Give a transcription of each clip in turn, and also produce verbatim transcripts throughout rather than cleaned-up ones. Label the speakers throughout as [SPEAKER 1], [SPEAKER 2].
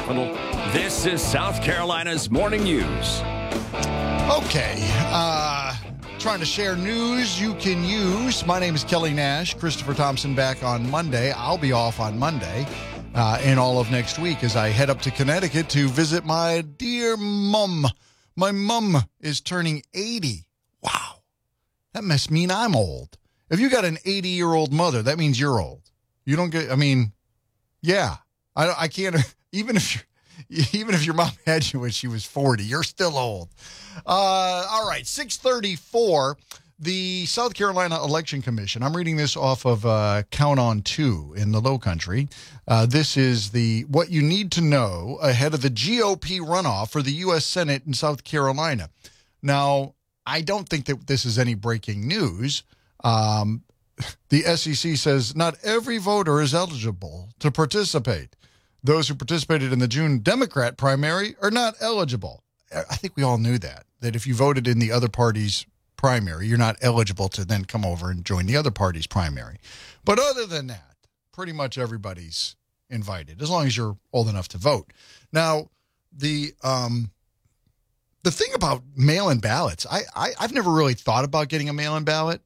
[SPEAKER 1] capital. This is South Carolina's Morning News.
[SPEAKER 2] Okay, uh, trying to share news you can use. My name is Kelly Nash. Christopher Thompson back on Monday. I'll be off on Monday uh, and all of next week as I head up to Connecticut to visit my dear mom. My mom is turning eighty. Wow. That must mean I'm old. If you got an eighty-year-old mother, that means you're old. You don't get, I mean, yeah. I, I can't, even if you're, Even if your mom had you when she was forty, you're still old. Uh, all right, six thirty-four, the South Carolina Election Commission. I'm reading this off of uh, Count On Two in the Low Country. Uh, this is the what you need to know ahead of the G O P runoff for the U S Senate in South Carolina. Now, I don't think that this is any breaking news. Um, the S E C says not every voter is eligible to participate. Those who participated in the June Democrat primary are not eligible. I think we all knew that, that if you voted in the other party's primary, you're not eligible to then come over and join the other party's primary. But other than that, pretty much everybody's invited, as long as you're old enough to vote. Now, the um, the thing about mail-in ballots, I, I, I've never really thought about getting a mail-in ballot.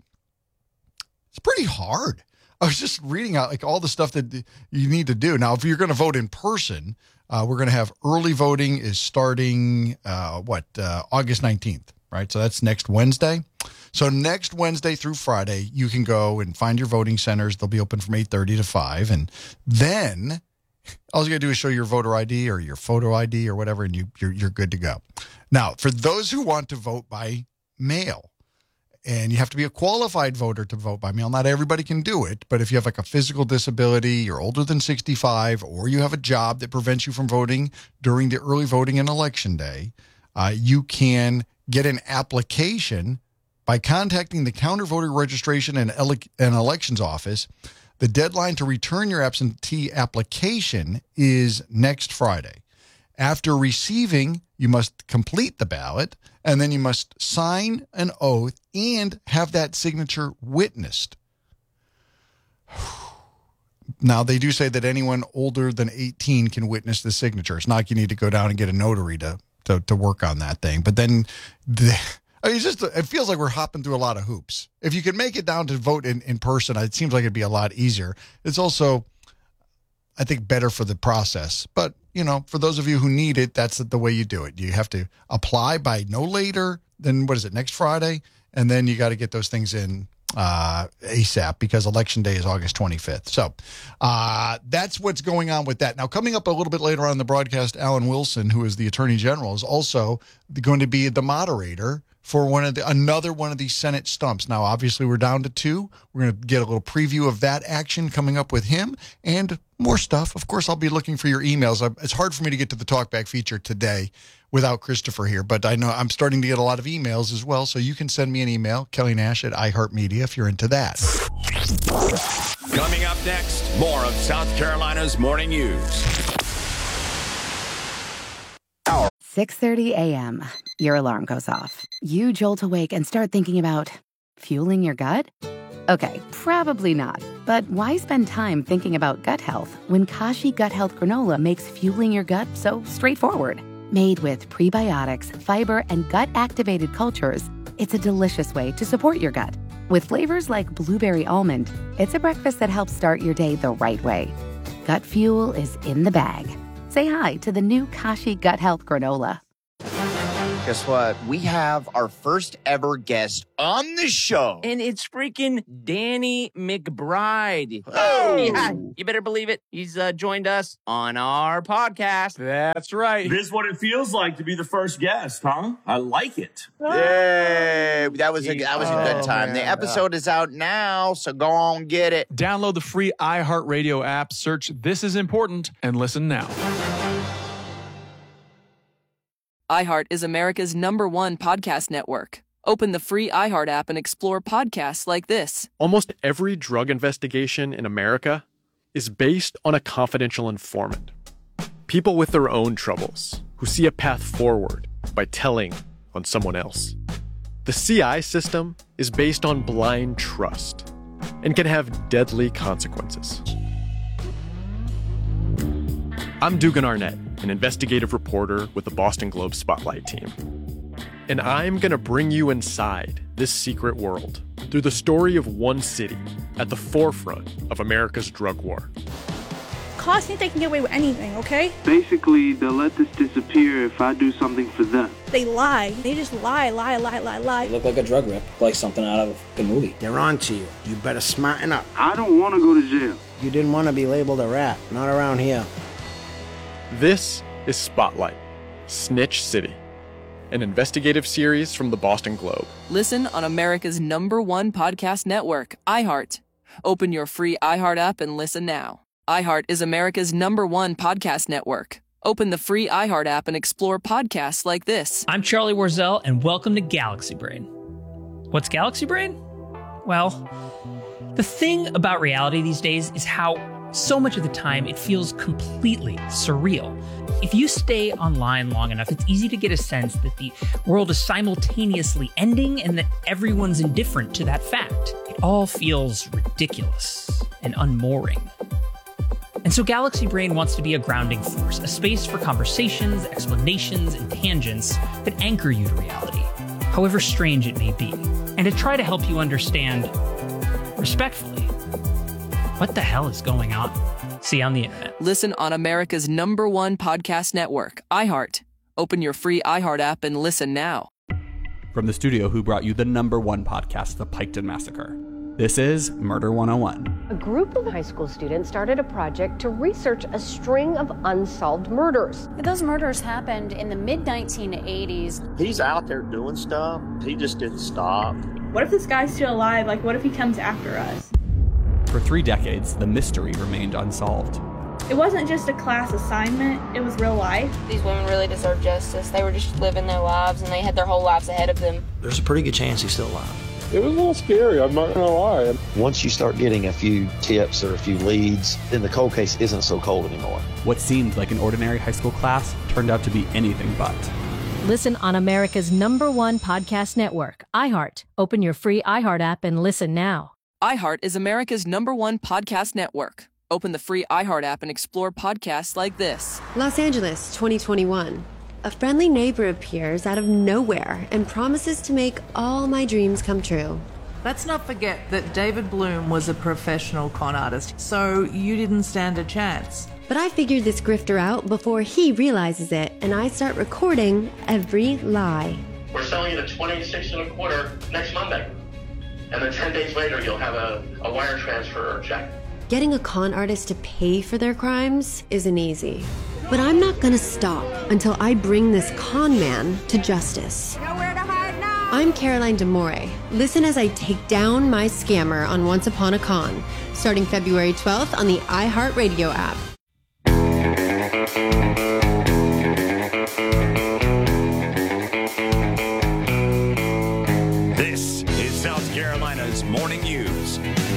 [SPEAKER 2] It's pretty hard. I was just reading out like all the stuff that you need to do. Now, if you're going to vote in person, uh, we're going to have early voting is starting, uh, what, uh, August nineteenth, right? So that's next Wednesday. So next Wednesday through Friday, you can go and find your voting centers. They'll be open from eight thirty to five. And then all you got to do is show your voter I D or your photo I D or whatever, and you, you're, you're good to go. Now, for those who want to vote by mail, and you have to be a qualified voter to vote by mail. Not everybody can do it, but if you have like a physical disability, you're older than sixty-five, or you have a job that prevents you from voting during the early voting and election day, uh, you can get an application by contacting the Counter Voter Registration and, ele- and Elections Office. The deadline to return your absentee application is next Friday. After receiving, you must complete the ballot, and then you must sign an oath and have that signature witnessed. Now, they do say that anyone older than eighteen can witness the signature. It's not like you need to go down and get a notary to to, to work on that thing. But then the, I mean, it's just, it feels like we're hopping through a lot of hoops. If you could make it down to vote in, in person, it seems like it'd be a lot easier. It's also, I think, better for the process. But, you know, for those of you who need it, that's the way you do it. You have to apply by no later than, what is it, next Friday? And then you got to get those things in uh, ASAP because Election Day is August twenty-fifth. So uh, that's what's going on with that. Now, coming up a little bit later on in the broadcast, Alan Wilson, who is the Attorney General, is also going to be the moderator for one of the another one of these Senate stumps. Now, obviously, we're down to two. We're going to get a little preview of that action coming up with him and more stuff. Of course, I'll be looking for your emails. It's hard for me to get to the Talkback feature today without Christopher here, but I know I'm starting to get a lot of emails as well, so you can send me an email, Kelly Nash at iHeartMedia, if you're into that.
[SPEAKER 1] Coming up next, more of South Carolina's Morning News.
[SPEAKER 3] six thirty a.m. Your alarm goes off. You jolt awake and start thinking about fueling your gut? Okay, probably not. But why spend time thinking about gut health when Kashi Gut Health Granola makes fueling your gut so straightforward? Made with prebiotics, fiber, and gut-activated cultures, it's a delicious way to support your gut. With flavors like blueberry almond, it's a breakfast that helps start your day the right way. Gut fuel is in the bag. Say hi to the new Kashi Gut Health Granola.
[SPEAKER 4] Guess what? We have our first ever guest on the show.
[SPEAKER 5] And it's freaking Danny McBride.
[SPEAKER 4] Oh!
[SPEAKER 5] Yeah, you better believe it. He's uh, joined us on our podcast.
[SPEAKER 6] That's right.
[SPEAKER 7] This is what it feels like to be the first guest, huh? I like it.
[SPEAKER 4] Yay! That was a, that was a good
[SPEAKER 6] Oh,
[SPEAKER 4] time.
[SPEAKER 6] man.
[SPEAKER 4] The episode is out now, so go on, get it.
[SPEAKER 6] Download the free iHeartRadio app, search This Is Important, and listen now.
[SPEAKER 8] iHeart is America's number one podcast network. Open the free iHeart app and explore podcasts like this.
[SPEAKER 9] Almost every drug investigation in America is based on a confidential informant. People with their own troubles who see a path forward by telling on someone else. The C I system is based on blind trust and can have deadly consequences. I'm Dugan Arnett, an investigative reporter with the Boston Globe Spotlight team. And I'm going to bring you inside this secret world through the story of one city at the forefront of America's drug war.
[SPEAKER 10] Cops think they can get away with anything, okay?
[SPEAKER 11] Basically, they'll let this disappear if I do something for them.
[SPEAKER 10] They lie. They just lie, lie, lie, lie, lie.
[SPEAKER 12] They look like a drug rip, like something out of a movie.
[SPEAKER 13] They're on to you. You better smarten up.
[SPEAKER 11] I don't want to go to jail.
[SPEAKER 13] You didn't want to be labeled a rat. Not around here.
[SPEAKER 9] This is Spotlight, Snitch City, an investigative series from the Boston Globe.
[SPEAKER 8] Listen on America's number one podcast network, iHeart. Open your free iHeart app and listen now. iHeart is America's number one podcast network. Open the free iHeart app and explore podcasts like this.
[SPEAKER 14] I'm Charlie Warzel, and welcome to Galaxy Brain. What's Galaxy Brain? Well, the thing about reality these days is how so much of the time it feels completely surreal. If you stay online long enough, it's easy to get a sense that the world is simultaneously ending and that everyone's indifferent to that fact. It all feels ridiculous and unmooring. And so Galaxy Brain wants to be a grounding force, a space for conversations, explanations, and tangents that anchor you to reality, however strange it may be, and to try to help you understand, respectfully, what the hell is going on? See you on the internet.
[SPEAKER 8] Listen on America's number one podcast network, iHeart. Open your free iHeart app and listen now.
[SPEAKER 15] From the studio who brought you the number one podcast, The Piketon Massacre, this is Murder one oh one.
[SPEAKER 16] A group of high school students started a project to research a string of unsolved murders.
[SPEAKER 17] Those murders happened in the mid nineteen eighties.
[SPEAKER 18] He's out there doing stuff. He just didn't stop.
[SPEAKER 10] What if this guy's still alive? Like, what if he comes after us?
[SPEAKER 15] For three decades, the mystery remained unsolved.
[SPEAKER 10] It wasn't just a class assignment, it was real life.
[SPEAKER 19] These women really deserve justice. They were just living their lives, and they had their whole lives ahead of them.
[SPEAKER 13] There's a pretty good chance he's still alive.
[SPEAKER 20] It was a little scary, I'm not gonna lie.
[SPEAKER 21] Once you start getting a few tips or a few leads, then the cold case isn't so cold anymore.
[SPEAKER 15] What seemed like an ordinary high school class turned out to be anything but.
[SPEAKER 22] Listen on America's number one podcast network, iHeart. Open your free iHeart app and listen now.
[SPEAKER 8] iHeart is America's number one podcast network. Open the free iHeart app and explore podcasts like this.
[SPEAKER 23] Los Angeles, twenty twenty-one. A friendly neighbor appears out of nowhere and promises to make all my dreams come true.
[SPEAKER 24] Let's not forget that David Bloom was a professional con artist, so you didn't stand a chance.
[SPEAKER 23] But I figured this grifter out before he realizes it, and I start recording every lie.
[SPEAKER 25] We're selling it at twenty-six and a quarter next Monday. And then ten days later, you'll have a, a wire transfer or check.
[SPEAKER 23] Getting a con artist to pay for their crimes isn't easy. But I'm not gonna stop until I bring this con man to justice.
[SPEAKER 26] Nowhere to hide now.
[SPEAKER 23] I'm Caroline DeMore. Listen as I take down my scammer on Once Upon a Con, starting February twelfth on the iHeartRadio app.
[SPEAKER 1] This is South Carolina's Morning News.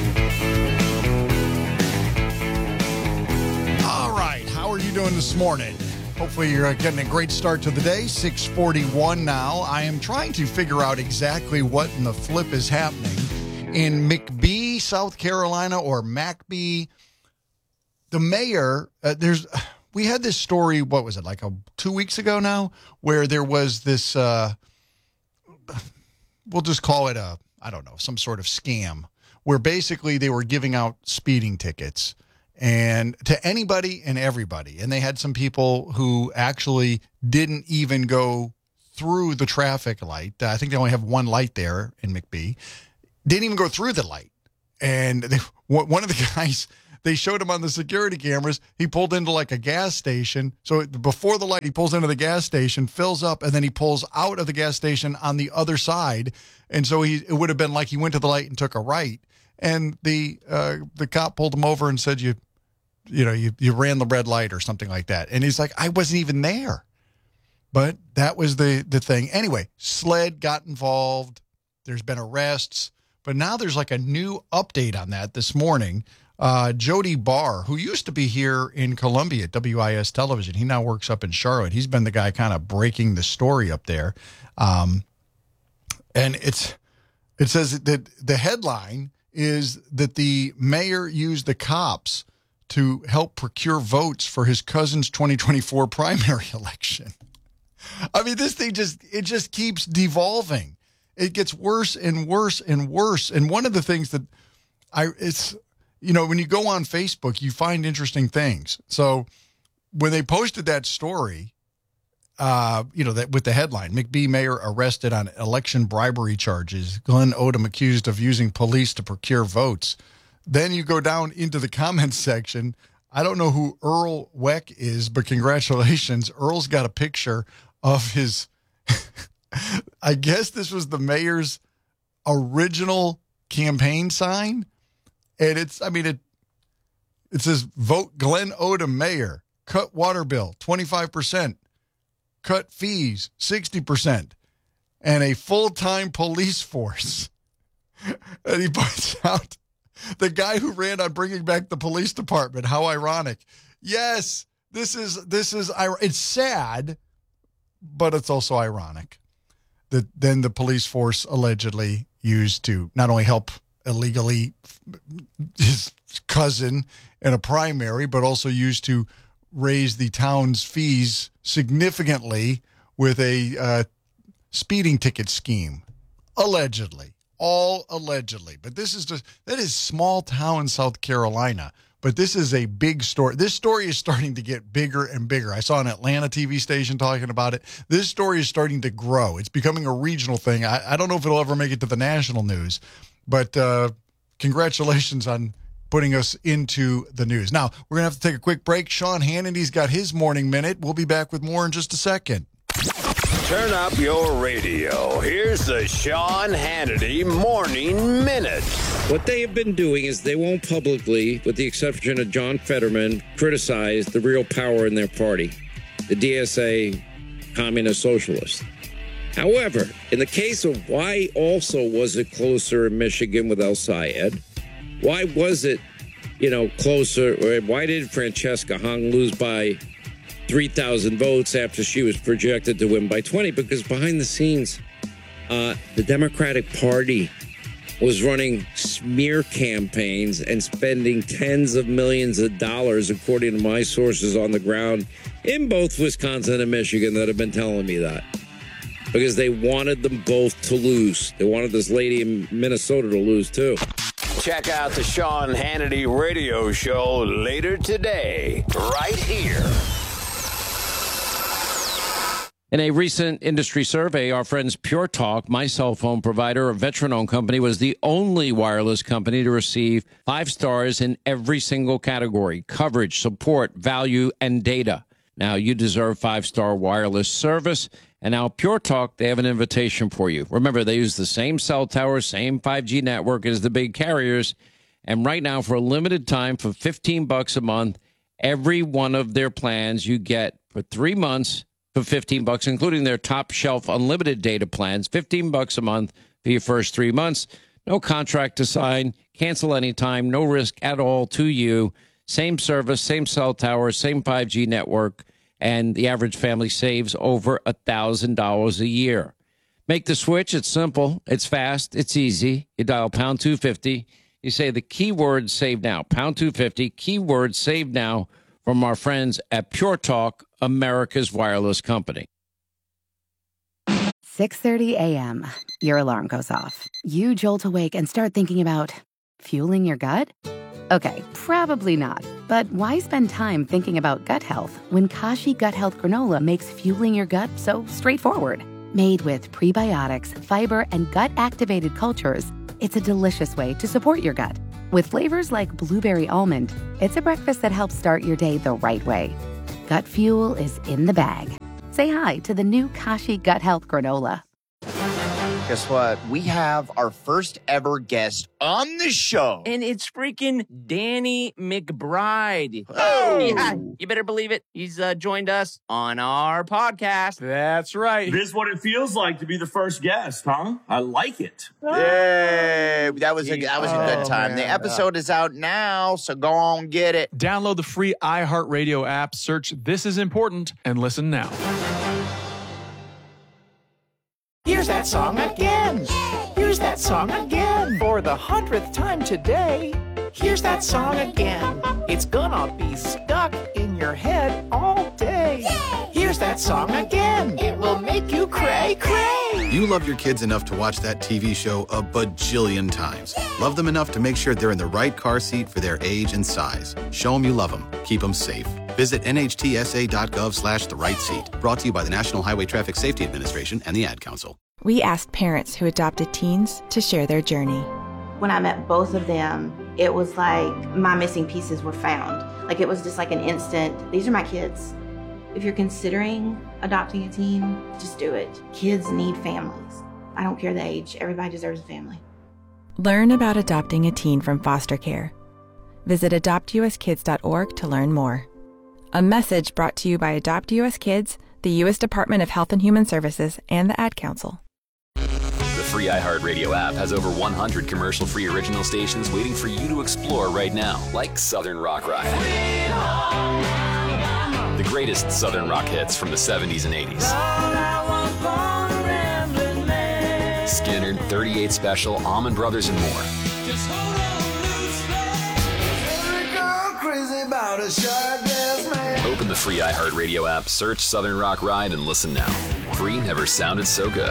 [SPEAKER 2] All right, how are you doing this morning? Hopefully you're getting a great start to the day. six forty-one now. I am trying to figure out exactly what in the flip is happening in McBee, South Carolina, or McBee. The mayor, uh, there's, we had this story, what was it, like a, two weeks ago now, where there was this, uh, we'll just call it a, I don't know, some sort of scam, where basically they were giving out speeding tickets and to anybody and everybody. And they had some people who actually didn't even go through the traffic light. I think they only have one light there in McBee. Didn't even go through the light. And they, one of the guys, they showed him on the security cameras. He pulled into like a gas station. So before the light, he pulls into the gas station, fills up, and then he pulls out of the gas station on the other side. And so he, it would have been like he went to the light and took a right. And the uh, the cop pulled him over and said, you you know, you, you ran the red light or something like that. And he's like, I wasn't even there. But that was the, the thing. Anyway, SLED got involved. There's been arrests. But now there's like a new update on that this morning. Uh, Jody Barr, who used to be here in Columbia at W I S Television, he now works up in Charlotte. He's been the guy kind of breaking the story up there. Um, and it's it says that the headline is that the mayor used the cops to help procure votes for his cousin's twenty twenty-four primary election. I mean, this thing just, it just keeps devolving. It gets worse and worse and worse. And one of the things that I, it's, you know, when you go on Facebook, you find interesting things. So when they posted that story, uh, you know, that with the headline, McBee mayor arrested on election bribery charges, Glenn Odom accused of using police to procure votes. Then you go down into the comments section. I don't know who Earl Weck is, but congratulations. Earl's got a picture of his, I guess this was the mayor's original campaign sign. And it's, I mean, it, it says, vote Glenn Odom mayor, cut water bill, twenty-five percent, cut fees, sixty percent, and a full-time police force. And he points out the guy who ran on bringing back the police department. How ironic. Yes, this is, this is, it's sad, but it's also ironic that then the police force allegedly used to not only help illegally his cousin in a primary, but also used to raise the town's fees significantly with a uh, speeding ticket scheme. Allegedly. All allegedly. But this is just, that is small town South Carolina. But this is a big story. This story is starting to get bigger and bigger. I saw an Atlanta T V station talking about it. This story is starting to grow. It's becoming a regional thing. I, I don't know if it'll ever make it to the national news, but uh, congratulations on putting us into the news. Now, we're going to have to take a quick break. Sean Hannity's got his morning minute. We'll be back with more in just a second.
[SPEAKER 1] Turn up your radio. Here's the Sean Hannity Morning Minute.
[SPEAKER 3] What they have been doing is they won't publicly, with the exception of John Fetterman, criticize the real power in their party, the D S A Communist Socialists. However, in the case of why also was it closer in Michigan with El Sayed, why was it, you know, closer, or why did Francesca Hung lose by three thousand votes after she was projected to win by twenty? Because behind the scenes, uh, the Democratic Party was running smear campaigns and spending tens of millions of dollars, according to my sources on the ground in both Wisconsin and Michigan that have been telling me that. Because they wanted them both to lose. They wanted this lady in Minnesota to lose, too.
[SPEAKER 1] Check out the Sean Hannity radio show later today, right here.
[SPEAKER 3] In a recent industry survey, our friends Pure Talk, my cell phone provider, a veteran-owned company, was the only wireless company to receive five stars in every single category: coverage, support, value, and data. Now, you deserve five-star wireless service. And now Pure Talk, they have an invitation for you. Remember, they use the same cell tower, same five G network as the big carriers. And right now, for a limited time, for fifteen bucks a month, every one of their plans you get for three months for fifteen bucks, including their top shelf unlimited data plans, fifteen bucks a month for your first three months. No contract to sign, cancel anytime, no risk at all to you. Same service, same cell tower, same five G network. And the average family saves over one thousand dollars a year. Make the switch. It's simple. It's fast. It's easy. You dial pound two fifty. You say the keyword save now. Pound two fifty. Keyword save now from our friends at Pure Talk, America's wireless company.
[SPEAKER 4] six thirty a.m. Your alarm goes off. You jolt awake and start thinking about fueling your gut? Okay, probably not. But why spend time thinking about gut health when Kashi Gut Health Granola makes fueling your gut so straightforward? Made with prebiotics, fiber, and gut-activated cultures, it's a delicious way to support your gut. With flavors like blueberry almond, it's a breakfast that helps start your day the right way. Gut fuel is in the bag. Say hi to the new Kashi Gut Health Granola.
[SPEAKER 5] Guess what? We have our first ever guest on the show.
[SPEAKER 6] And it's freaking Danny McBride.
[SPEAKER 5] Oh!
[SPEAKER 6] Yeah, you better believe it. He's uh, joined us on our podcast.
[SPEAKER 7] That's right.
[SPEAKER 26] This is what it feels like to be the first guest, huh? I like it.
[SPEAKER 5] Yay! That was a, that was a good time.
[SPEAKER 7] Oh,
[SPEAKER 5] the
[SPEAKER 7] man.
[SPEAKER 5] episode is out now, so go on get it.
[SPEAKER 7] Download the free iHeartRadio app, search This Is Important, and listen now.
[SPEAKER 27] Here's that song again. Here's
[SPEAKER 9] Here's that song again.
[SPEAKER 11] For the hundredth time today.
[SPEAKER 9] Here's that song again.
[SPEAKER 11] It's gonna be stuck in your head all day.
[SPEAKER 9] Yay! Here's that song again. It will make you cray cray.
[SPEAKER 12] You love your kids enough to watch that T V show a bajillion times. Yay! Love them enough to make sure they're in the right car seat for their age and size. Show them you love them. Keep them safe. Visit nhtsa.gov slash the right seat. Brought to you by the National Highway Traffic Safety Administration and the Ad Council.
[SPEAKER 14] We asked parents who adopted teens to share their journey.
[SPEAKER 16] When I met both of them, it was like my missing pieces were found. Like it was just like an instant, these are my kids. If you're considering adopting a teen, just do it. Kids need families. I don't care the age, everybody deserves a family.
[SPEAKER 14] Learn about adopting a teen from foster care. Visit adopt u s kids dot org to learn more. A message brought to you by Adopt U S Kids, the U S Department of Health and Human Services, and the Ad Council.
[SPEAKER 17] The free iHeartRadio app has over one hundred commercial-free original stations waiting for you to explore right now, like Southern Rock Ride. The greatest Southern rock hits from the seventies and eighties. Skinner, thirty-eight Special, Allman Brothers, and more. Open the free iHeartRadio app, search Southern Rock Ride, and listen now. Free never sounded so good.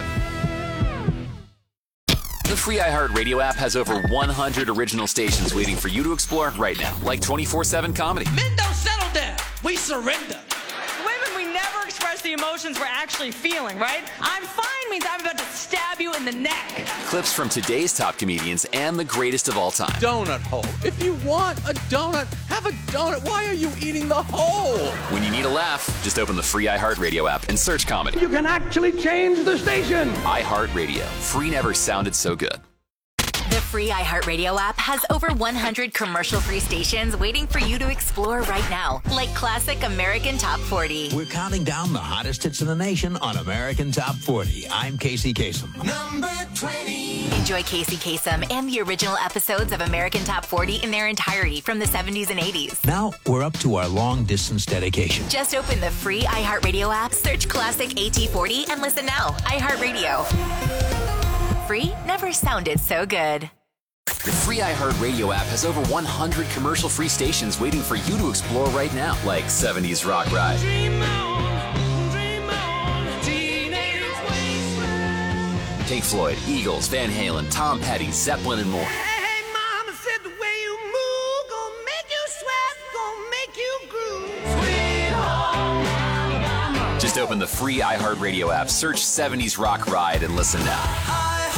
[SPEAKER 17] The free iHeartRadio app has over one hundred original stations waiting for you to explore right now, like twenty-four seven comedy.
[SPEAKER 27] Men don't settle down. We surrender.
[SPEAKER 28] Women, we never express the emotions we're actually feeling, right? I'm fine means I'm about to stab you in the neck.
[SPEAKER 17] Clips from today's top comedians and the greatest of all time.
[SPEAKER 27] Donut hole. If you want a donut, have a donut. Why are you eating the hole?
[SPEAKER 17] When you need a laugh, just open the free iHeartRadio app and search comedy.
[SPEAKER 27] You can actually change the station.
[SPEAKER 17] iHeartRadio. Free never sounded so good.
[SPEAKER 29] The free iHeartRadio app has over one hundred commercial-free stations waiting for you to explore right now, like classic American Top forty.
[SPEAKER 30] We're counting down the hottest hits in the nation on American Top forty. I'm Casey Kasem.
[SPEAKER 29] Number twenty. Enjoy Casey Kasem and the original episodes of American Top forty in their entirety from the seventies and eighties.
[SPEAKER 30] Now we're up to our long-distance dedication.
[SPEAKER 29] Just open the free iHeartRadio app, search classic A T forty, and listen now. iHeartRadio. Free never sounded so good.
[SPEAKER 17] The free iHeartRadio app has over one hundred commercial-free stations waiting for you to explore right now, like seventies Rock Ride.
[SPEAKER 27] Dream on, dream on, teenage wasteland.
[SPEAKER 17] Pink Floyd, Eagles, Van Halen, Tom Petty, Zeppelin, and more.
[SPEAKER 27] Hey, mama said the way you move gonna make you sweat, gonna make you groove. Sweet home Alabama.
[SPEAKER 17] Just open the free iHeartRadio app, search seventies Rock Ride, and listen now.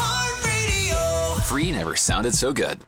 [SPEAKER 17] Free never sounded so good.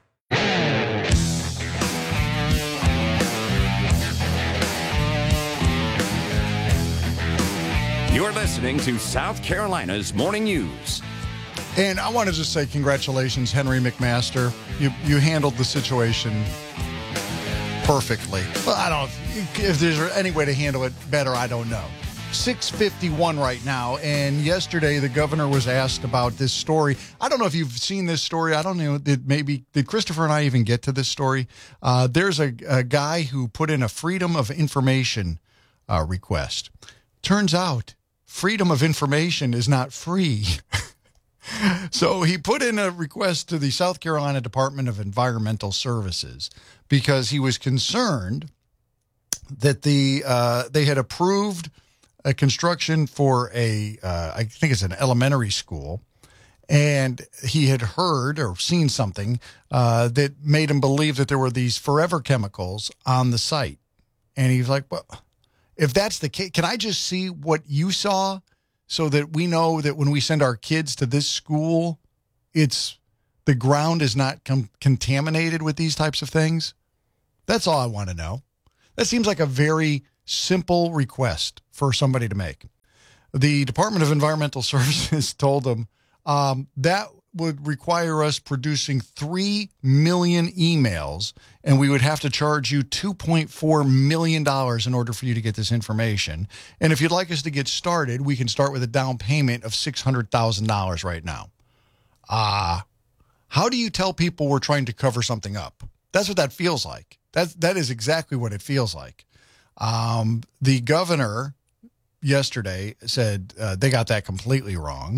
[SPEAKER 3] You're listening to South Carolina's Morning News.
[SPEAKER 2] And I want to just say congratulations, Henry McMaster. You you handled the situation perfectly. Well, I don't if there's any way to handle it better, I don't know. six fifty-one right now, and yesterday the governor was asked about this story. I don't know if you've seen this story. I don't know. Did maybe did Christopher and I even get to this story? Uh, there's a, a guy who put in a Freedom of Information uh, request. Turns out Freedom of Information is not free. So he put in a request to the South Carolina Department of Environmental Services because he was concerned that the uh, they had approved a construction for a, uh, I think it's an elementary school, and he had heard or seen something uh, that made him believe that there were these forever chemicals on the site. And he was like, well, if that's the case, can I just see what you saw so that we know that when we send our kids to this school, it's the ground is not com- contaminated with these types of things? That's all I want to know. That seems like a very simple request for somebody to make. The Department of Environmental Services told them um, that would require us producing three million emails, and we would have to charge you two point four million dollars in order for you to get this information. And if you'd like us to get started, we can start with a down payment of six hundred thousand dollars right now. Ah, uh, how do you tell people we're trying to cover something up? That's what that feels like. That, that is exactly what it feels like. Um, the governor yesterday said uh, they got that completely wrong.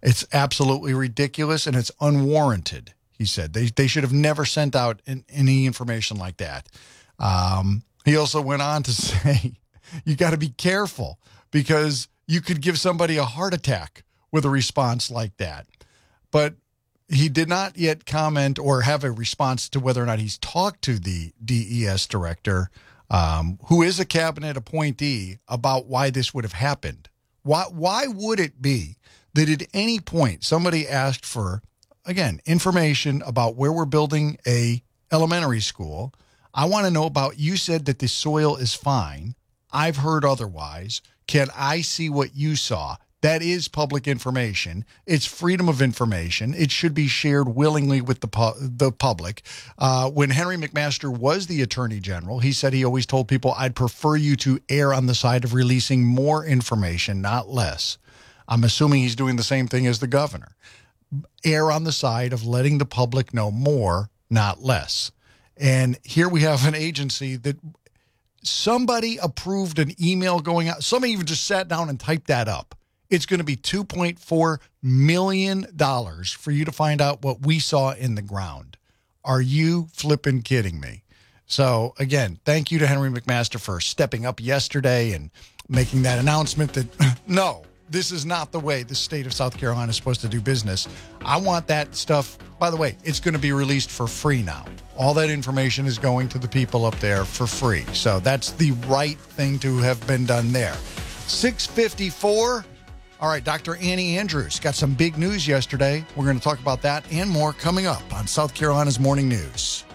[SPEAKER 2] It's absolutely ridiculous and it's unwarranted, he said. They they should have never sent out in, any information like that. Um, he also went on to say, you got to be careful because you could give somebody a heart attack with a response like that. But he did not yet comment or have a response to whether or not he's talked to the D E S director, um, who is a cabinet appointee, about why this would have happened. Why, why would it be that at any point somebody asked for, again, information about where we're building a elementary school? I want to know about, you said that the soil is fine. I've heard otherwise. Can I see what you saw? That is public information. It's freedom of information. It should be shared willingly with the pu- the public. Uh, when Henry McMaster was the Attorney General, he said he always told people, I'd prefer you to err on the side of releasing more information, not less. I'm assuming he's doing the same thing as the governor. Err on the side of letting the public know more, not less. And here we have an agency that somebody approved an email going out. Somebody even just sat down and typed that up. It's going to be two point four million dollars for you to find out what we saw in the ground. Are you flipping kidding me? So, again, thank you to Henry McMaster for stepping up yesterday and making that announcement that, no, this is not the way the state of South Carolina is supposed to do business. I want that stuff. By the way, it's going to be released for free now. All that information is going to the people up there for free. So that's the right thing to have been done there. six fifty-four. All right, Doctor Annie Andrews got some big news yesterday. We're going to talk about that and more coming up on South Carolina's Morning News.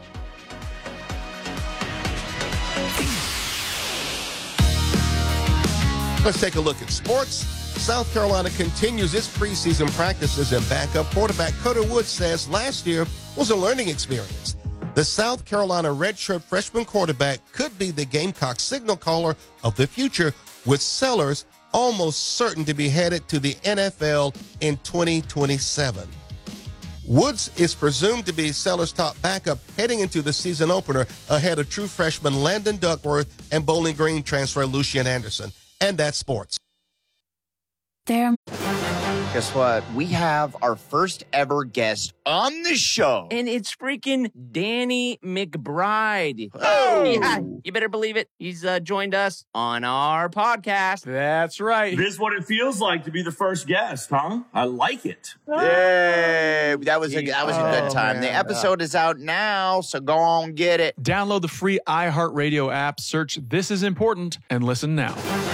[SPEAKER 8] Let's take a look at sports. South Carolina continues its preseason practices, and backup quarterback Cutter Woods says last year was a learning experience. The South Carolina redshirt freshman quarterback could be the Gamecock signal caller of the future, with Sellers almost certain to be headed to the N F L in twenty twenty-seven. Woods is presumed to be Sellers' top backup heading into the season opener ahead of true freshman Landon Duckworth and Bowling Green transfer Lucian Anderson. And that's sports.
[SPEAKER 5] There. Guess what? We have our first ever guest on the show.
[SPEAKER 6] And it's freaking Danny McBride.
[SPEAKER 5] Oh!
[SPEAKER 6] Yeah, you better believe it. He's uh, joined us on our podcast.
[SPEAKER 7] That's right.
[SPEAKER 26] This is what it feels like to be the first guest, huh? I like it.
[SPEAKER 5] Yay! That was a, that was a good
[SPEAKER 7] Oh,
[SPEAKER 5] time.
[SPEAKER 7] man.
[SPEAKER 5] The episode is out now, so go on get it.
[SPEAKER 7] Download the free iHeartRadio app, search This Is Important, and listen now.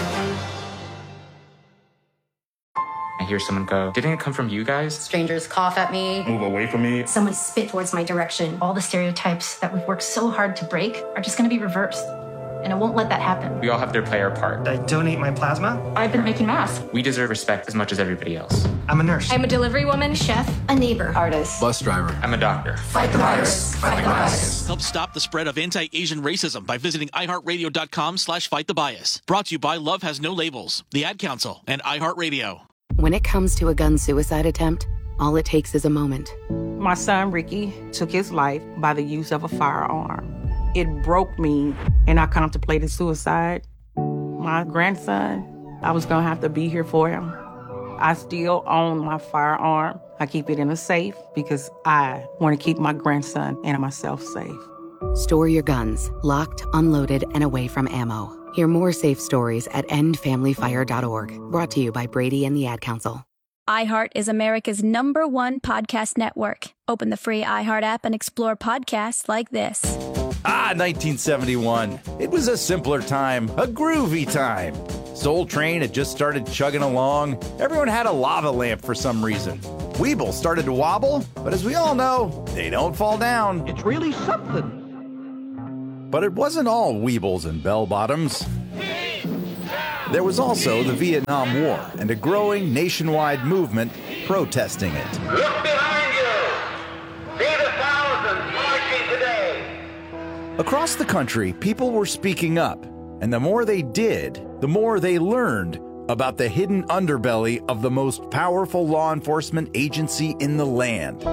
[SPEAKER 10] I hear someone go, didn't it come from you guys?
[SPEAKER 13] Strangers cough at me.
[SPEAKER 26] Move away from me.
[SPEAKER 13] Someone spit towards my direction. All the stereotypes that we've worked so hard to break are just going to be reversed. And I won't let that happen.
[SPEAKER 10] We all have to play our part.
[SPEAKER 15] I donate my plasma.
[SPEAKER 13] I've been making masks.
[SPEAKER 10] We deserve respect as much as everybody else.
[SPEAKER 15] I'm a nurse.
[SPEAKER 13] I'm a delivery woman, chef, a neighbor, artist,
[SPEAKER 10] Bus driver. I'm a doctor.
[SPEAKER 13] Fight the virus. Fight the bias.
[SPEAKER 18] Help stop the spread of anti-Asian racism by visiting iHeartRadio.com slash fight the bias. Brought to you by Love Has No Labels, the Ad Council, and iHeartRadio.
[SPEAKER 4] When it comes to a gun suicide attempt, all it takes is a moment.
[SPEAKER 19] My son, Ricky, took his life by the use of a firearm. It broke me, and I contemplated suicide. My grandson, I was going to have to be here for him. I still own my firearm. I keep it in a safe because I want to keep my grandson and myself safe.
[SPEAKER 4] Store your guns, locked, unloaded, and away from ammo. Hear more safe stories at end family fire dot org. Brought to you by Brady and the Ad Council.
[SPEAKER 20] iHeart is America's number one podcast network. Open the free iHeart app and explore podcasts like this.
[SPEAKER 21] Ah, nineteen seventy-one. It was a simpler time, a groovy time. Soul Train had just started chugging along. Everyone had a lava lamp for some reason. Weeble started to wobble, but as we all know, they don't fall down.
[SPEAKER 15] It's really something.
[SPEAKER 21] But it wasn't all Weebles and bell-bottoms. There was also the Vietnam War and a growing nationwide movement protesting it.
[SPEAKER 27] Look behind you. See the thousands marching today.
[SPEAKER 21] Across the country, people were speaking up, and the more they did, the more they learned about the hidden underbelly of the most powerful law enforcement agency in the land.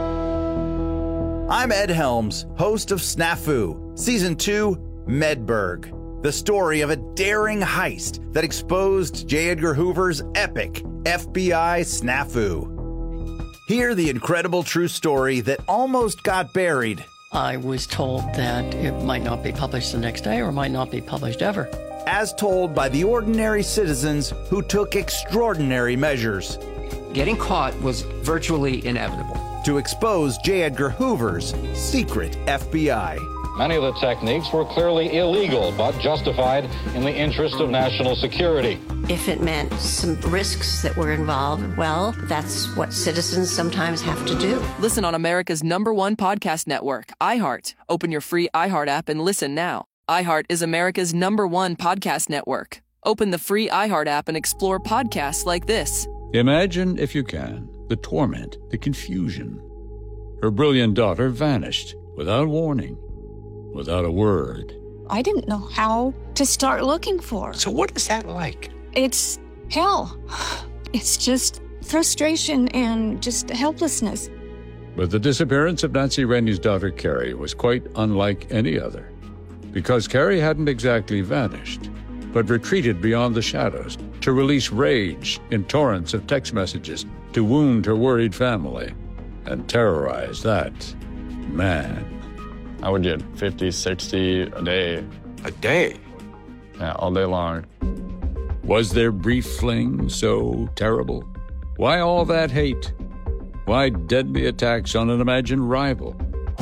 [SPEAKER 21] I'm Ed Helms, host of Snafu, Season two, Medburg. the story of a daring heist that exposed J. Edgar Hoover's epic F B I snafu. Hear the incredible true story that almost got buried.
[SPEAKER 1] I was told that it might not be published the next day or might not be published ever.
[SPEAKER 21] As told by the ordinary citizens who took extraordinary measures.
[SPEAKER 9] Getting caught was virtually inevitable.
[SPEAKER 21] To expose J. Edgar Hoover's secret F B I.
[SPEAKER 11] Many of the techniques were clearly illegal, but justified in the interest of national security.
[SPEAKER 12] If it meant some risks that were involved, well, that's what citizens sometimes have to do.
[SPEAKER 14] Listen on America's number one podcast network, iHeart. Open your free iHeart app and listen now. iHeart is America's number one podcast network. Open the free iHeart app and explore podcasts like this.
[SPEAKER 16] Imagine, if you can, the torment, the confusion. Her brilliant daughter vanished without warning, without a word.
[SPEAKER 22] I didn't know how to start looking for her.
[SPEAKER 30] So what is that like?
[SPEAKER 22] It's hell. It's just frustration and just helplessness.
[SPEAKER 16] But the disappearance of Nancy Rennie's daughter, Carrie, was quite unlike any other. Because Carrie hadn't exactly vanished, but retreated beyond the shadows to release rage in torrents of text messages to wound her worried family and terrorize that man.
[SPEAKER 23] I would get fifty, sixty a day.
[SPEAKER 30] A day?
[SPEAKER 23] Yeah, all day long.
[SPEAKER 16] Was their brief fling so terrible? Why all that hate? Why deadly attacks on an imagined rival?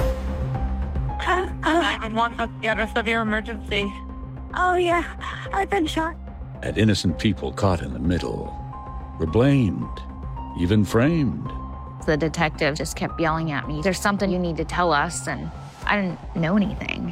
[SPEAKER 24] nine one one, what's the address of your emergency?
[SPEAKER 22] Oh, yeah, I've been shot.
[SPEAKER 16] And innocent people caught in the middle were blamed, even framed.
[SPEAKER 25] The detective just kept yelling at me, "There's something you need to tell us," and I didn't know anything.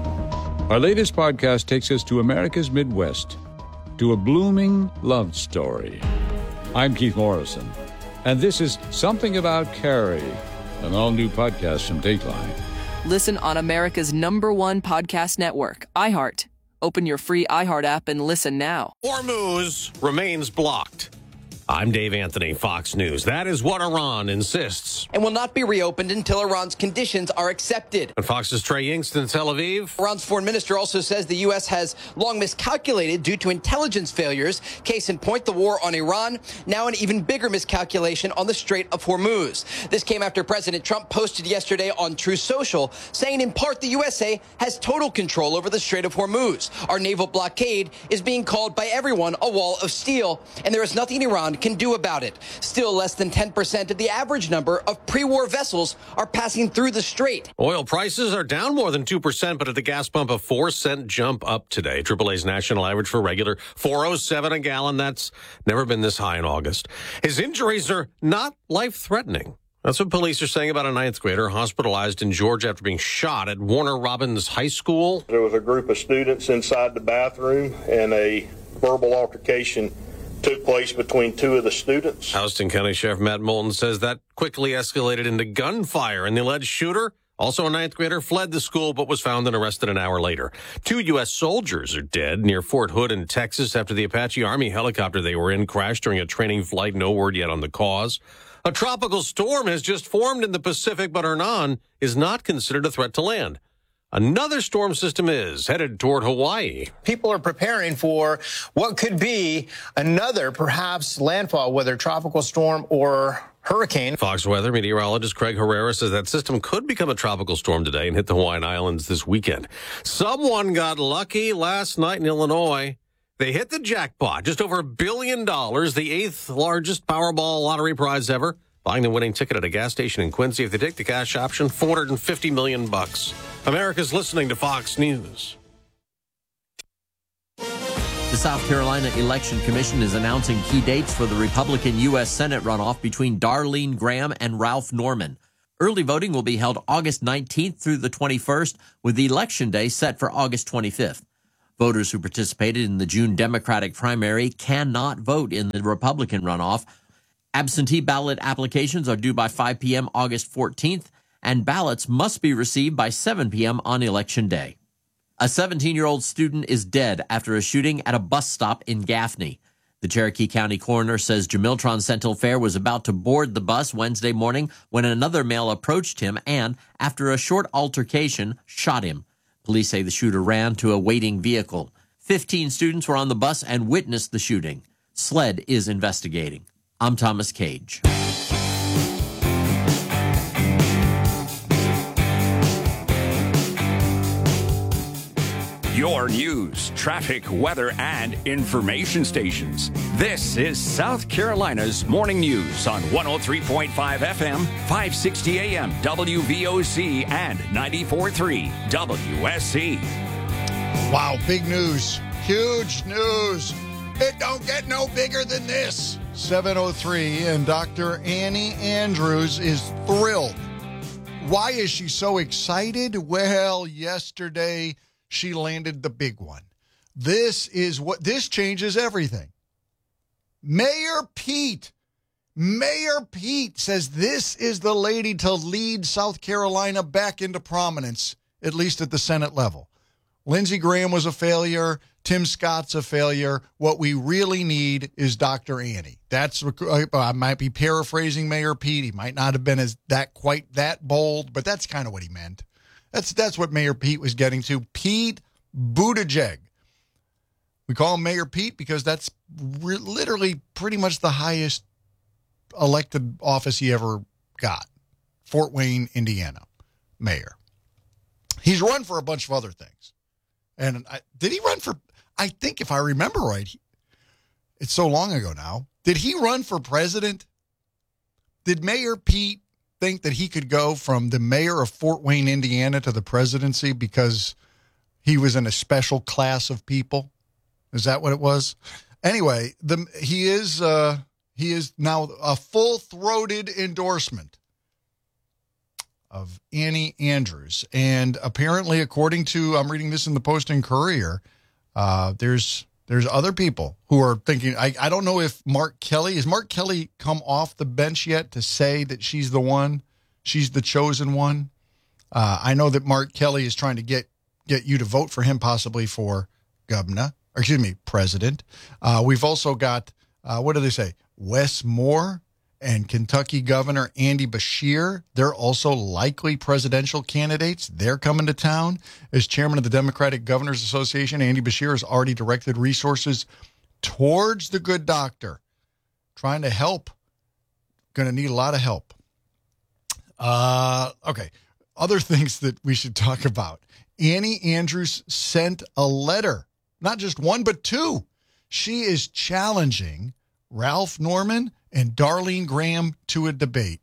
[SPEAKER 16] Our latest podcast takes us to America's Midwest, to a blooming love story. I'm Keith Morrison, and this is Something About Carrie, an all-new podcast from Dateline.
[SPEAKER 14] Listen on America's number one podcast network, iHeart. Open your free iHeart app and listen now.
[SPEAKER 31] Hormuz remains blocked. I'm Dave Anthony, Fox News. That is what Iran insists.
[SPEAKER 32] And will not be reopened until Iran's conditions are accepted.
[SPEAKER 31] And Fox's Trey Yingst in Tel Aviv.
[SPEAKER 32] Iran's foreign minister also says the U S has long miscalculated due to intelligence failures. Case in point, the war on Iran. Now an even bigger miscalculation on the Strait of Hormuz. This came after President Trump posted yesterday on Truth Social, saying in part the U S A has total control over the Strait of Hormuz. Our naval blockade is being called by everyone a wall of steel, and there is nothing Iran can do about it. Still, less than ten percent of the average number of pre-war vessels are passing through the strait.
[SPEAKER 31] Oil prices are down more than two percent, but at the gas pump, a four cent jump up today. triple A's national average for regular, four oh seven a gallon. That's never been this high in August. His injuries are not life-threatening. That's what police are saying about a ninth grader hospitalized in Georgia after being shot at Warner Robins High School.
[SPEAKER 33] There was a group of students inside the bathroom, and a verbal altercation took place between two of the students.
[SPEAKER 31] Houston County Sheriff Matt Moulton says that quickly escalated into gunfire, and the alleged shooter, also a ninth grader, fled the school but was found and arrested an hour later. Two U S soldiers are dead near Fort Hood in Texas after the Apache Army helicopter they were in crashed during a training flight. No word yet on the cause. A tropical storm has just formed in the Pacific, but Hernan is not considered a threat to land. Another storm system is headed toward Hawaii.
[SPEAKER 34] People are preparing for what could be another, perhaps, landfall, whether tropical storm or hurricane.
[SPEAKER 31] Fox weather meteorologist Craig Herrera says that system could become a tropical storm today and hit the Hawaiian Islands this weekend. Someone got lucky last night in Illinois. They hit the jackpot, just over a billion dollars, the eighth largest Powerball lottery prize ever. Buying the winning ticket at a gas station in Quincy. If they take the cash option, four hundred fifty million bucks. America's listening to Fox News.
[SPEAKER 33] The South Carolina Election Commission is announcing key dates for the Republican U S Senate runoff between Darlene Graham and Ralph Norman. Early voting will be held August nineteenth through the twenty-first, with the election day set for August twenty-fifth. Voters who participated in the June Democratic primary cannot vote in the Republican runoff. Absentee ballot applications are due by five p.m. August fourteenth, and ballots must be received by seven p.m. on Election Day. A seventeen-year-old student is dead after a shooting at a bus stop in Gaffney. The Cherokee County coroner says Jamiltron Central Fair was about to board the bus Wednesday morning when another male approached him and, after a short altercation, shot him. Police say the shooter ran to a waiting vehicle. Fifteen students were on the bus and witnessed the shooting. SLED is investigating. I'm Thomas Cage.
[SPEAKER 2] Your news, traffic, weather, and information stations. This is South Carolina's Morning News on one oh three point five F M, five sixty A M, W V O C, and ninety-four point three W S C.
[SPEAKER 3] Wow, big news. Huge news. It don't get no bigger than this. seven oh three, and Doctor Annie Andrews is thrilled. Why is she so excited? Well, yesterday she landed the big one. This is what, this changes everything. Mayor Pete, Mayor Pete says this is the lady to lead South Carolina back into prominence, at least at the Senate level. Lindsey Graham was a failure. Tim Scott's a failure. What we really need is Doctor Annie. That's, I might be paraphrasing Mayor Pete. He might not have been as that quite that bold, but that's kind of what he meant. That's that's what Mayor Pete was getting to. Pete Buttigieg. We call him Mayor Pete because that's re- literally pretty much the highest elected office he ever got. Fort Wayne, Indiana, mayor. He's run for a bunch of other things. And I, did he run for, I think if I remember right, he, it's so long ago now. Did he run for president? Did Mayor Pete think that he could go from the mayor of Fort Wayne, Indiana to the presidency because he was in a special class of people? Is that what it was? Anyway, the he is uh, he is now a full-throated endorsement of Annie Andrews. And apparently, according to, I'm reading this in the Post and Courier, uh, there's there's other people who are thinking, I, I don't know if Mark Kelly, has Mark Kelly come off the bench yet to say that she's the one, she's the chosen one? Uh, I know that Mark Kelly is trying to get, get you to vote for him possibly for governor, or excuse me, president. Uh, we've also got, uh, what do they say, Wes Moore and Kentucky Governor Andy Beshear. They're also likely presidential candidates. They're coming to town. As chairman of the Democratic Governors Association, Andy Beshear has already directed resources towards the good doctor, trying to help. Going to need a lot of help. Uh, okay. Other things that we should talk about. Annie Andrews sent a letter, not just one, but two. She is challenging Ralph Norman and Darlene Graham to a debate.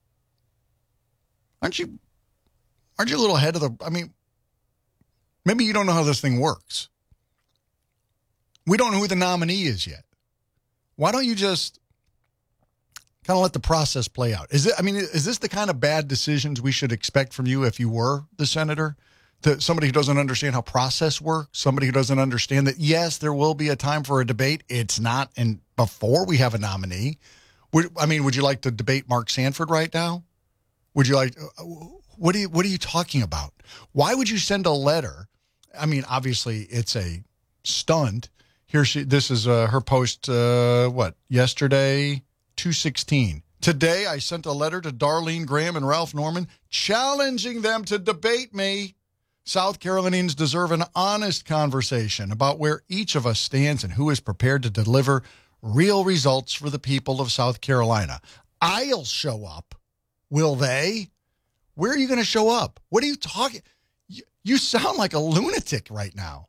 [SPEAKER 3] Aren't you, aren't you a little ahead of the, I mean, maybe you don't know how this thing works. We don't know who the nominee is yet. Why don't you just kind of let the process play out? Is it, I mean, is this the kind of bad decisions we should expect from you if you were the senator? To somebody who doesn't understand how process works, somebody who doesn't understand that, yes, there will be a time for a debate. It's not and before we have a nominee. Would, I mean, would you like to debate Mark Sanford right now? Would you like, what are you, what are you talking about? Why would you send a letter? I mean, obviously it's a stunt. Here she, this is uh, her post, uh, what, yesterday, two sixteen. Today I sent a letter to Darlene Graham and Ralph Norman challenging them to debate me. South Carolinians deserve an honest conversation about where each of us stands and who is prepared to deliver real results for the people of South Carolina. I'll show up. Will they? Where are you going to show up? What are you talking? You, you sound like a lunatic right now.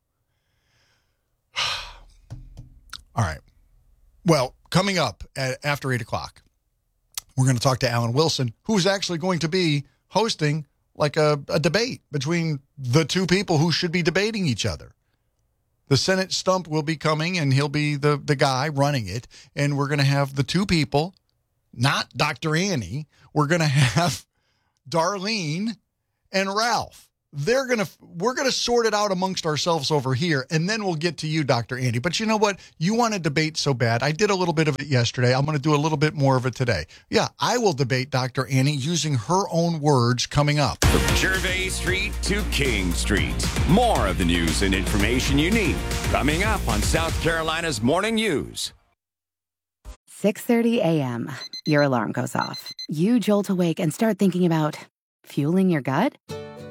[SPEAKER 3] All right. Well, coming up at, after eight o'clock, we're going to talk to Alan Wilson, who's actually going to be hosting like a, a debate between the two people who should be debating each other. The Senate stump will be coming, and he'll be the, the guy running it. And we're going to have the two people, not Doctor Annie. We're going to have Darlene and Ralph. They're going to, we're going to sort it out amongst ourselves over here, and then we'll get to you, Doctor Andy. But you know what? You want to debate so bad. I did a little bit of it yesterday. I'm going to do a little bit more of it today. Yeah, I will debate Doctor Annie using her own words coming up.
[SPEAKER 2] From Gervais Street to King Street. More of the news and information you need coming up on South Carolina's Morning News.
[SPEAKER 4] six thirty a.m. Your alarm goes off. You jolt awake and start thinking about fueling your gut?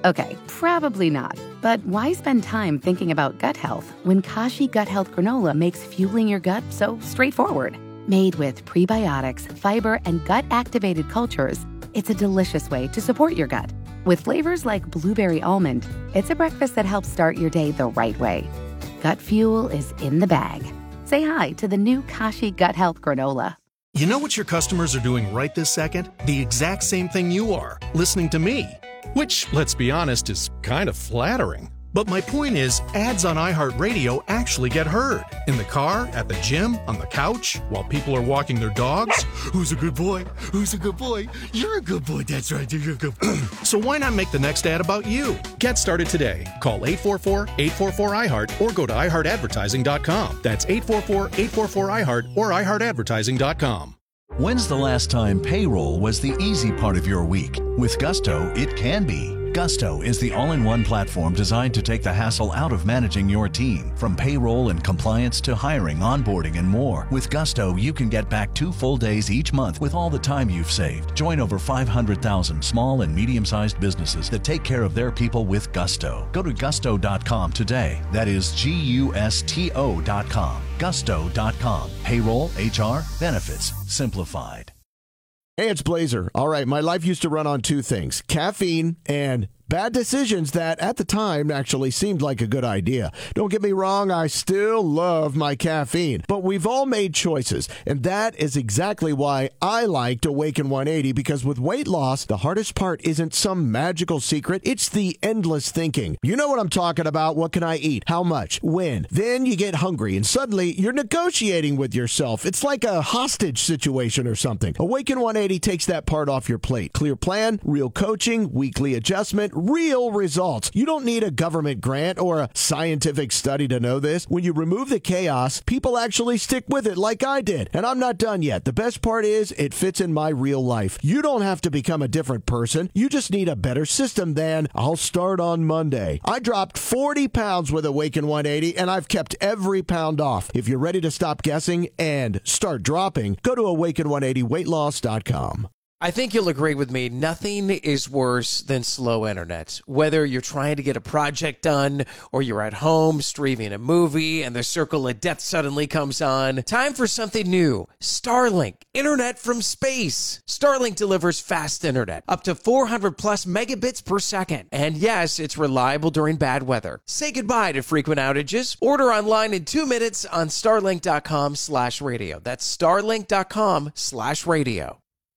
[SPEAKER 4] Okay, probably not. But why spend time thinking about gut health when Kashi Gut Health Granola makes fueling your gut so straightforward? Made with prebiotics, fiber, and gut-activated cultures, it's a delicious way to support your gut. With flavors like blueberry almond, it's a breakfast that helps start your day the right way. Gut fuel is in the bag. Say hi to the new Kashi Gut Health Granola.
[SPEAKER 5] You know what your customers are doing right this second? The exact same thing you are, listening to me. Which, let's be honest, is kind of flattering. But my point is, ads on iHeartRadio actually get heard. In the car, at the gym, on the couch, while people are walking their dogs. Who's a good boy? Who's a good boy? You're a good boy, that's right, you're a good boy. So why not make the next ad about you? Get started today. Call eight four four, eight four four, I heart or go to i heart advertising dot com. That's eight four four, eight four four, I heart or i heart advertising dot com.
[SPEAKER 6] When's the last time payroll was the easy part of your week? With Gusto, it can be. Gusto is the all-in-one platform designed to take the hassle out of managing your team. From payroll and compliance to hiring, onboarding, and more. With Gusto, you can get back two full days each month with all the time you've saved. Join over five hundred thousand small and medium-sized businesses that take care of their people with Gusto. Go to gusto dot com today. That is G U S T O dot com. gusto dot com. Payroll, H R, benefits, simplified.
[SPEAKER 7] Hey, it's Blazer. All right, my life used to run on two things, caffeine and bad decisions that at the time actually seemed like a good idea. Don't get me wrong, I still love my caffeine, but we've all made choices, and that is exactly why I liked Awaken one eighty, because with weight loss, the hardest part isn't some magical secret, it's the endless thinking. You know what I'm talking about. What can I eat? How much? When? Then you get hungry, and suddenly you're negotiating with yourself. It's like a hostage situation or something. Awaken one eighty takes that part off your plate. Clear plan, real coaching, weekly adjustment, real results. You don't need a government grant or a scientific study to know this. When you remove the chaos, people actually stick with it like I did. And I'm not done yet. The best part is it fits in my real life. You don't have to become a different person. You just need a better system than I'll start on Monday. I dropped forty pounds with Awaken one eighty, and I've kept every pound off. If you're ready to stop guessing and start dropping, go to awaken one eighty weight loss dot com.
[SPEAKER 8] I think you'll agree with me. Nothing is worse than slow internet. Whether you're trying to get a project done or you're at home streaming a movie and the circle of death suddenly comes on, time for something new. Starlink, internet from space. Starlink delivers fast internet, up to four hundred plus megabits per second. And yes, it's reliable during bad weather. Say goodbye to frequent outages. Order online in two minutes on starlink dot com slash radio. That's starlink dot com slash radio.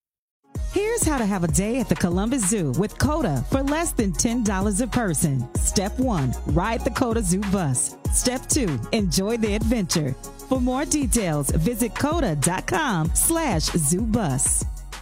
[SPEAKER 10] Here's how to have a day at the Columbus Zoo with COTA for less than ten dollars a person. Step one, ride the COTA Zoo bus. Step two, enjoy the adventure. For more details, visit coda dot com slash zoo bus.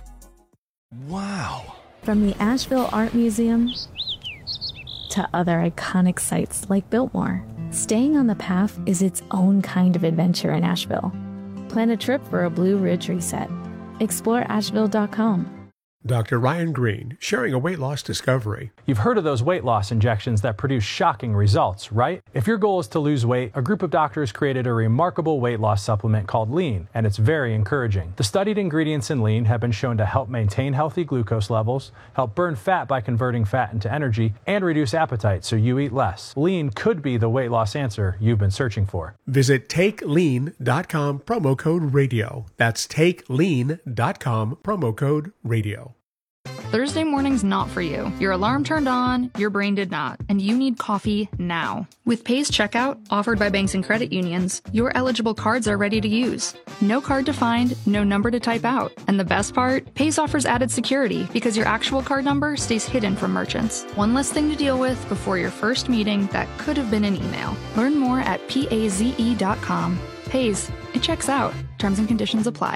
[SPEAKER 13] Wow. From the Asheville Art Museum to other iconic sites like Biltmore, staying on the path is its own kind of adventure in Asheville. Plan a trip for a Blue Ridge reset. explore asheville dot com.
[SPEAKER 15] Doctor Ryan Green, sharing a weight loss discovery.
[SPEAKER 17] You've heard of those weight loss injections that produce shocking results, right? If your goal is to lose weight, a group of doctors created a remarkable weight loss supplement called Lean, and it's very encouraging. The studied ingredients in Lean have been shown to help maintain healthy glucose levels, help burn fat by converting fat into energy, and reduce appetite so you eat less. Lean could be the weight loss answer you've been searching for.
[SPEAKER 15] Visit take lean dot com, promo code radio. That's take lean dot com, promo code radio.
[SPEAKER 18] Thursday morning's not for you. Your alarm turned on, your brain did not, and you need coffee now. With Pace Checkout, offered by banks and credit unions, your eligible cards are ready to use. No card to find, no number to type out. And the best part? Pace offers added security because your actual card number stays hidden from merchants. One less thing to deal with before your first meeting that could have been an email. Learn more at paze dot com. Pace, it checks out. Terms and conditions apply.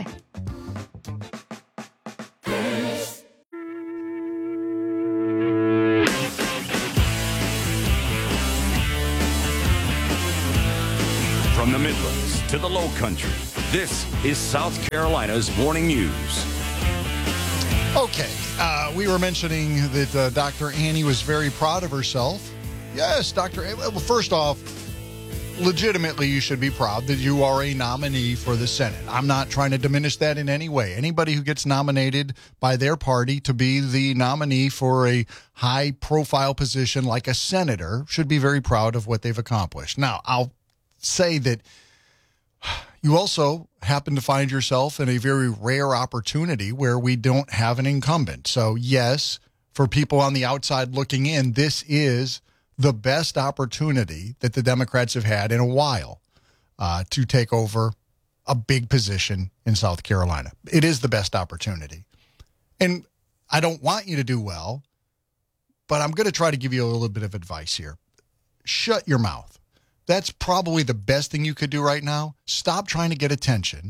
[SPEAKER 2] From the Midlands to the Low Country, this is South Carolina's Morning News.
[SPEAKER 3] Okay, uh, we were mentioning that uh, Doctor Annie was very proud of herself. Yes, Doctor Annie. Well, first off, legitimately, you should be proud that you are a nominee for the Senate. I'm not trying to diminish that in any way. Anybody who gets nominated by their party to be the nominee for a high-profile position like a senator should be very proud of what they've accomplished. Now, I'll say that you also happen to find yourself in a very rare opportunity where we don't have an incumbent. So, yes, for people on the outside looking in, this is the best opportunity that the Democrats have had in a while uh, to take over a big position in South Carolina. It is the best opportunity. And I don't want you to do well, but I'm going to try to give you a little bit of advice here. Shut your mouth. That's probably the best thing you could do right now. Stop trying to get attention.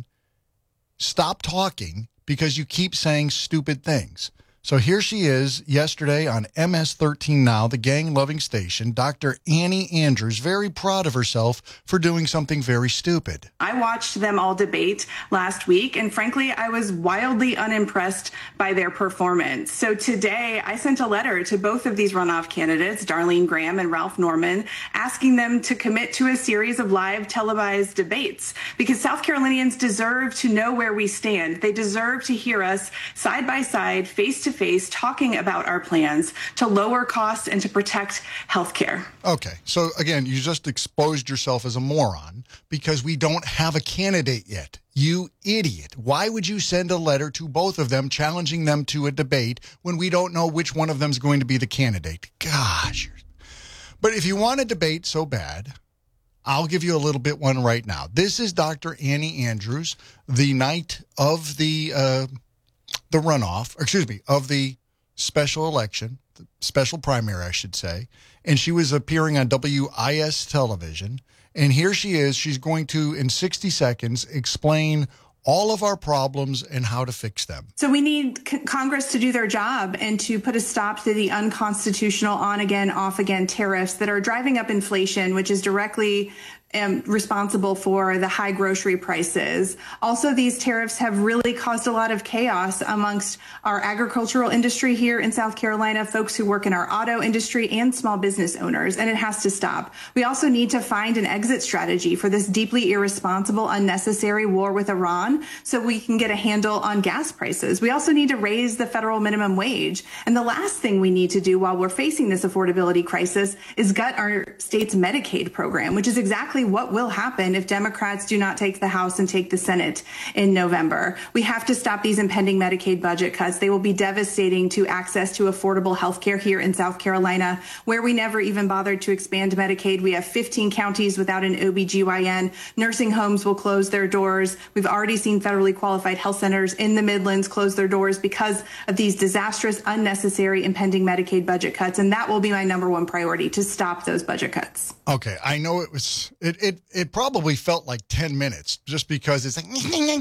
[SPEAKER 3] Stop talking because you keep saying stupid things. So here she is yesterday on M S thirteen Now, the gang-loving station, Doctor Annie Andrews, very proud of herself for doing something very stupid.
[SPEAKER 1] I watched them all debate last week, and frankly, I was wildly unimpressed by their performance. So today, I sent a letter to both of these runoff candidates, Darlene Graham and Ralph Norman, asking them to commit to a series of live televised debates, because South Carolinians deserve to know where we stand. They deserve to hear us side by side, face to face, talking about our plans to lower costs and to protect health care.
[SPEAKER 3] Okay, so again, you just exposed yourself as a moron because we don't have a candidate yet. You idiot. Why would you send a letter to both of them challenging them to a debate when we don't know which one of them is going to be the candidate? Gosh. But if you want a debate so bad, I'll give you a little bit one right now. This is Doctor Annie Andrews, the night of the uh, the runoff, or excuse me, of the special election, the special primary, I should say. And she was appearing on W I S television. And here she is. She's going to, in sixty seconds, explain all of our problems and how to fix them.
[SPEAKER 1] So we need c- Congress to do their job and to put a stop to the unconstitutional on-again, off-again tariffs that are driving up inflation, which is directly Um, responsible for the high grocery prices. Also, these tariffs have really caused a lot of chaos amongst our agricultural industry here in South Carolina, folks who work in our auto industry and small business owners, and it has to stop. We also need to find an exit strategy for this deeply irresponsible, unnecessary war with Iran so we can get a handle on gas prices. We also need to raise the federal minimum wage. And the last thing we need to do while we're facing this affordability crisis is gut our state's Medicaid program, which is exactly what will happen if Democrats do not take the House and take the Senate in November. We have to stop these impending Medicaid budget cuts. They will be devastating to access to affordable health care here in South Carolina, where we never even bothered to expand Medicaid. We have fifteen counties without an O B G Y N. Nursing homes will close their doors. We've already seen federally qualified health centers in the Midlands close their doors because of these disastrous, unnecessary, impending Medicaid budget cuts. And that will be my number one priority, to stop those budget cuts.
[SPEAKER 3] Okay, I know it was, it it, it probably felt like ten minutes just because it's like,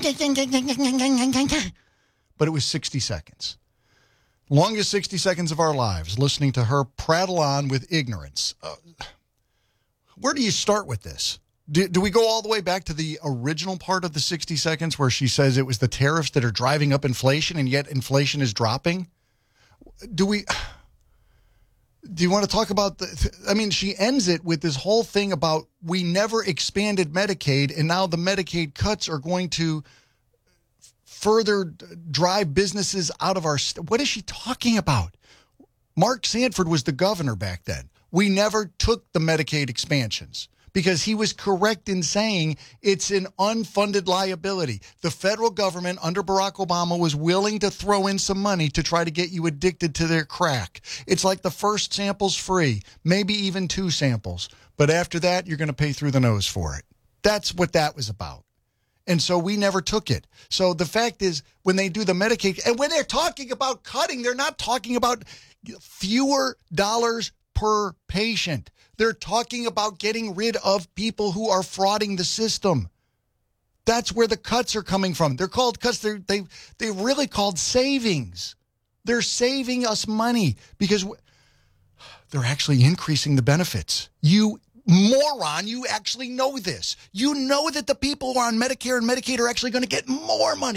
[SPEAKER 3] but it was sixty seconds. Longest sixty seconds of our lives, listening to her prattle on with ignorance. Uh, where do you start with this? Do, do we go all the way back to the original part of the sixty seconds where she says it was the tariffs that are driving up inflation and yet inflation is dropping? Do we... Do you want to talk about the, I mean, she ends it with this whole thing about we never expanded Medicaid and now the Medicaid cuts are going to further drive businesses out of our, st- what is she talking about? Mark Sanford was the governor back then. We never took the Medicaid expansions because he was correct in saying it's an unfunded liability. The federal government under Barack Obama was willing to throw in some money to try to get you addicted to their crack. It's like the first sample's free, maybe even two samples. But after that, you're going to pay through the nose for it. That's what that was about. And so we never took it. So the fact is, when they do the Medicaid, and when they're talking about cutting, they're not talking about fewer dollars per patient. They're talking about getting rid of people who are frauding the system. That's where the cuts are coming from. They're called cuts. They're, they they really called savings. They're saving us money because they're actually increasing the benefits. You moron, you actually know this. You know that the people who are on Medicare and Medicaid are actually going to get more money.